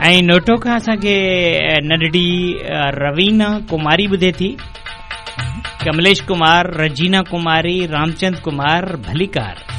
ऐं नोटो खां असांखे नंढड़ी रवीना कुमारी ॿुधे थी, कमलेश कुमार, रजीना कुमारी, रामचंद कुमार भलीकार।